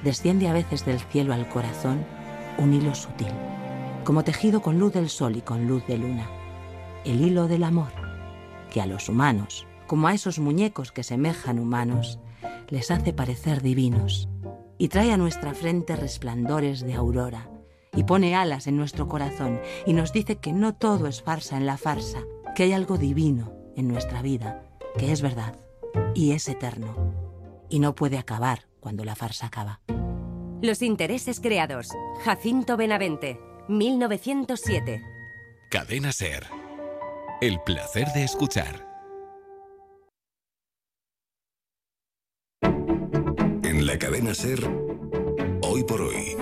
desciende a veces del cielo al corazón un hilo sutil, como tejido con luz del sol y con luz de luna. El hilo del amor, que a los humanos, como a esos muñecos que semejan humanos, les hace parecer divinos, y trae a nuestra frente resplandores de aurora, y pone alas en nuestro corazón, y nos dice que no todo es farsa en la farsa, que hay algo divino en nuestra vida, que es verdad, y es eterno, y no puede acabar cuando la farsa acaba. Los intereses creados. Jacinto Benavente, 1907. Cadena SER. El placer de escuchar. En la cadena SER, hoy por hoy.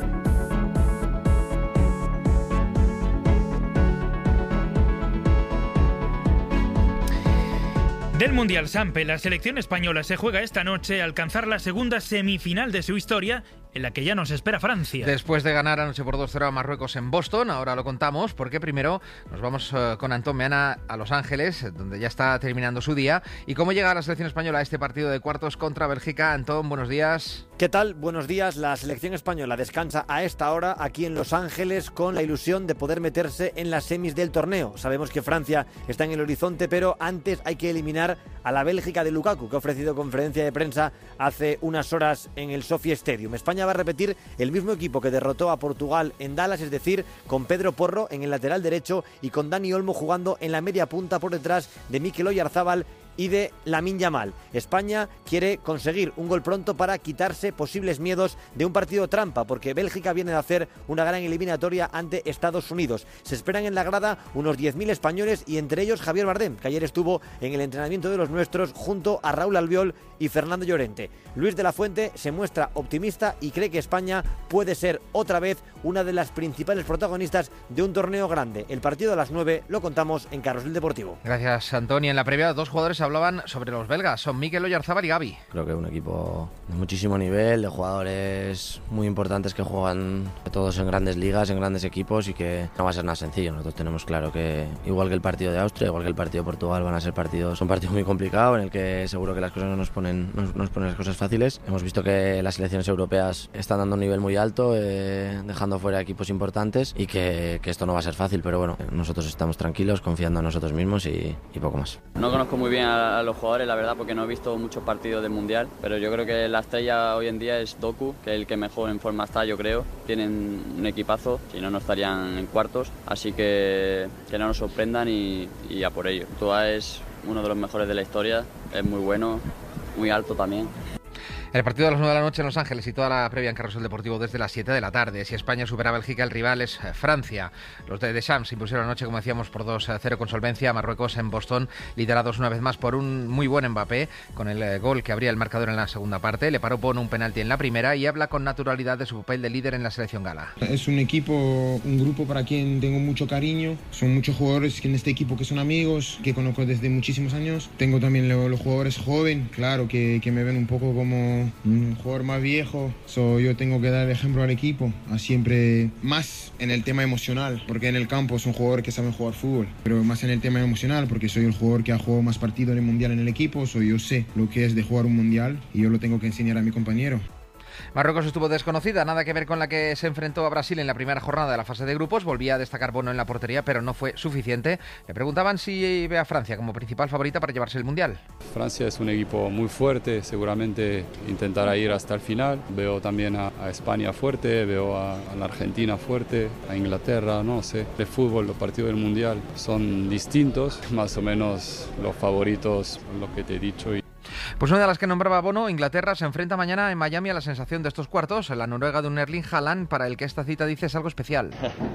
Del Mundial Sampe, la selección española se juega esta noche a alcanzar la segunda semifinal de su historia, en la que ya nos espera Francia. Después de ganar anoche por 2-0 a Marruecos en Boston, ahora lo contamos, porque primero nos vamos con Antón Meana a Los Ángeles, donde ya está terminando su día. ¿Y cómo llega la selección española a este partido de cuartos contra Bélgica? Antón, buenos días. ¿Qué tal? Buenos días. La selección española descansa a esta hora aquí en Los Ángeles con la ilusión de poder meterse en las semis del torneo. Sabemos que Francia está en el horizonte, pero antes hay que eliminar a la Bélgica de Lukaku, que ha ofrecido conferencia de prensa hace unas horas en el Sophie Stadium. España va a repetir el mismo equipo que derrotó a Portugal en Dallas, es decir, con Pedro Porro en el lateral derecho y con Dani Olmo jugando en la media punta por detrás de Mikel Oyarzabal y de Lamine Yamal. España quiere conseguir un gol pronto para quitarse posibles miedos de un partido trampa, porque Bélgica viene de hacer una gran eliminatoria ante Estados Unidos. Se esperan en la grada unos 10.000 españoles y entre ellos Javier Bardem, que ayer estuvo en el entrenamiento de los nuestros junto a Raúl Albiol y Fernando Llorente. Luis de la Fuente se muestra optimista y cree que España puede ser otra vez una de las principales protagonistas de un torneo grande. El partido a las 9 lo contamos en Carrusel Deportivo. Gracias, Antonio. En la previa, dos jugadores hablaban sobre los belgas. Son Mikel Oyarzabal y Gavi. Creo que es un equipo de muchísimo nivel, de jugadores muy importantes que juegan todos en grandes ligas, en grandes equipos, y que no va a ser nada sencillo. Nosotros tenemos claro que, igual que el partido de Austria, igual que el partido de Portugal, van a ser partidos, son partidos muy complicados en el que seguro que las cosas no nos ponen las cosas fáciles. Hemos visto que las selecciones europeas están dando un nivel muy alto, dejando fuera equipos importantes, y que esto no va a ser fácil, pero bueno, nosotros estamos tranquilos, confiando en nosotros mismos y poco más. No conozco muy bien a los jugadores, la verdad, porque no he visto muchos partidos del Mundial, pero yo creo que la estrella hoy en día es Doku, que es el que mejor en forma está, yo creo. Tienen un equipazo, si no, no estarían en cuartos, así que no nos sorprendan y a por ello. Tua es uno de los mejores de la historia, es muy bueno, muy alto también. El partido a las 9 de la noche en Los Ángeles y toda la previa en Carrusel Deportivo desde las 7 de la tarde. Si España supera a Bélgica, el rival es Francia. Los de Deschamps se impusieron anoche, como decíamos, por 2-0 con solvencia a Marruecos en Boston, liderados una vez más por un muy buen Mbappé, con el gol que abría el marcador en la segunda parte. Le paró Bono un penalti en la primera y habla con naturalidad de su papel de líder en la selección gala. Es un equipo, un grupo para quien tengo mucho cariño. Son muchos jugadores en este equipo que son amigos, que conozco desde muchísimos años. Tengo también los jugadores jóvenes, claro, que me ven un poco como un jugador más viejo. Yo tengo que dar ejemplo al equipo, a siempre más en el tema emocional, porque en el campo son jugadores que saben jugar fútbol, pero más en el tema emocional, porque soy el jugador que ha jugado más partidos en el mundial en el equipo. Yo sé lo que es de jugar un mundial y yo lo tengo que enseñar a mi compañero. Marruecos estuvo desconocida, nada que ver con la que se enfrentó a Brasil en la primera jornada de la fase de grupos. Volvía a destacar Bono en la portería, pero no fue suficiente. Le preguntaban si ve a Francia como principal favorita para llevarse el Mundial. Francia es un equipo muy fuerte, seguramente intentará ir hasta el final. Veo también a España fuerte, veo a la Argentina fuerte, a Inglaterra, no sé. De fútbol, los partidos del Mundial son distintos, más o menos los favoritos, lo que te he dicho. Pues una de las que nombraba Bono, Inglaterra, se enfrenta mañana en Miami a la sensación de estos cuartos, la Noruega de un Erling Haaland, para el que esta cita dice es algo especial.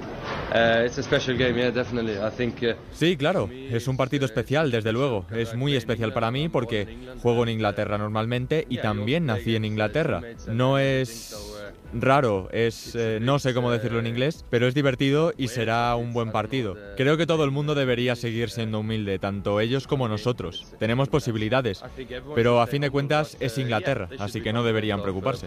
Sí, claro, es un partido especial, desde luego. Es muy especial para mí porque juego en Inglaterra normalmente y también nací en Inglaterra. No es Raro, no sé cómo decirlo en inglés, pero es divertido y será un buen partido. Creo que todo el mundo debería seguir siendo humilde, tanto ellos como nosotros. Tenemos posibilidades, pero a fin de cuentas es Inglaterra, así que no deberían preocuparse.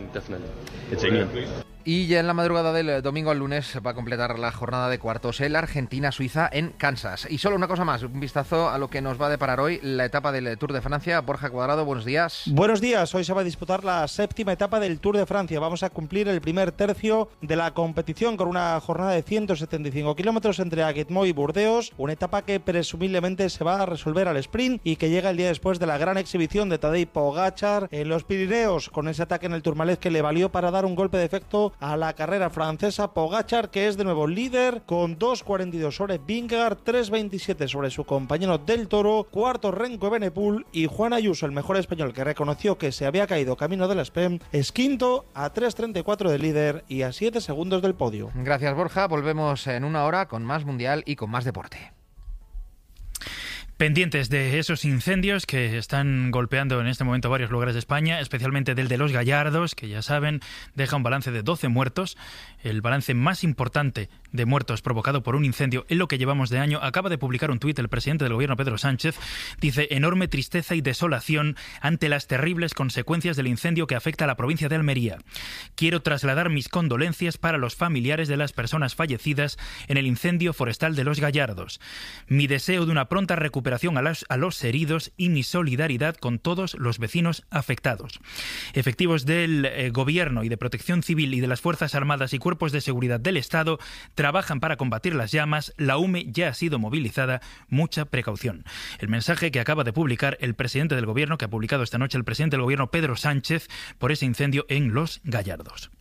Y ya en la madrugada del domingo al lunes va a completar la jornada de cuartos el Argentina-Suiza en Kansas. Y solo una cosa más, un vistazo a lo que nos va a deparar hoy la etapa del Tour de Francia. Borja Cuadrado, buenos días. Buenos días, hoy se va a disputar la 7ª etapa del Tour de Francia. Vamos a cumplir el primer tercio de la competición con una jornada de 175 kilómetros entre Aguetmó y Burdeos, una etapa que presumiblemente se va a resolver al sprint y que llega el día después de la gran exhibición de Tadej Pogačar en los Pirineos, con ese ataque en el Tourmalet que le valió para dar un golpe de efecto a la carrera francesa. Pogačar, que es de nuevo líder con 2.42 sobre Vingegaard, 3.27 sobre su compañero del Toro, cuarto Renko Evenepoel, y Juan Ayuso, el mejor español que reconoció que se había caído camino de la SPEM, es quinto a 3.34 del líder y a 7 segundos del podio. Gracias, Borja, volvemos en una hora con más Mundial y con más deporte. Pendientes de esos incendios que están golpeando en este momento varios lugares de España, especialmente del de Los Gallardos, que ya saben, deja un balance de 12 muertos, el balance más importante de muertos provocado por un incendio en lo que llevamos de año. Acaba de publicar un tuit el presidente del gobierno, Pedro Sánchez, dice: enorme tristeza y desolación ante las terribles consecuencias del incendio que afecta a la provincia de Almería. Quiero trasladar mis condolencias para los familiares de las personas fallecidas en el incendio forestal de Los Gallardos. Mi deseo de una pronta recuperación a los heridos y mi solidaridad con todos los vecinos afectados. Efectivos del Gobierno y de Protección Civil y de las Fuerzas Armadas y cuerpos de seguridad del Estado trabajan para combatir las llamas. La UME ya ha sido movilizada. Mucha precaución. El mensaje que acaba de publicar el presidente del Gobierno, que ha publicado esta noche el presidente del Gobierno, Pedro Sánchez, por ese incendio en Los Gallardos.